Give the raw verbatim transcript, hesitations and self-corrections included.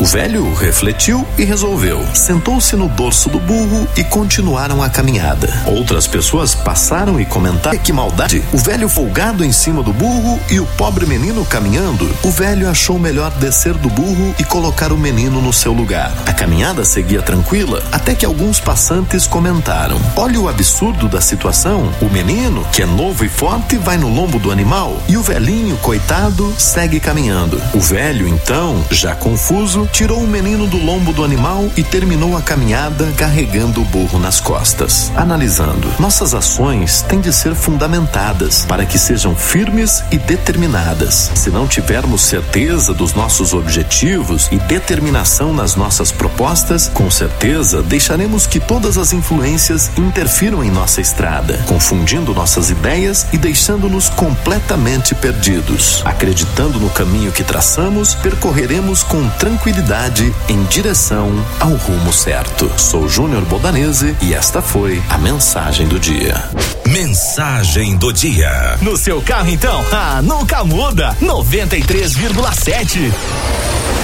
O velho refletiu e resolveu. Sentou-se no dorso do burro e continuaram a caminhada. Outras pessoas passaram e comentaram: que maldade! O velho folgado em cima do burro e o pobre menino caminhando. O velho achou melhor descer do burro e colocar o menino no seu lugar. A caminhada seguia tranquila, até que alguns passantes comentaram: olha o absurdo da situação. O menino, que é novo e forte, vai no lombo do animal e o velhinho, coitado, segue caminhando. O velho, então, já confuso, tirou o menino do lombo do animal e terminou a caminhada carregando o burro nas costas. Analisando, nossas ações têm de ser fundamentadas para que sejam firmes e determinadas. Se não tivermos certeza dos nossos objetivos e determinação nas nossas propostas, com certeza deixaremos que todas as influências interfiram em nossa estrada, confundindo nossas ideias e deixando-nos completamente perdidos. Acreditando no caminho que traçamos, percorreremos com tranquilidade em direção ao rumo certo. Sou Júnior Bodanese e esta foi a mensagem do dia. Mensagem do dia. No seu carro então, ah, nunca muda. noventa e três vírgula sete.